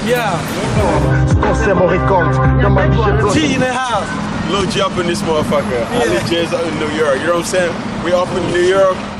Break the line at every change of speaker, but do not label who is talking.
Yeah. G in the house.
Lil G up in this motherfucker. I legit in New York. You know what I'm saying? We up in New York.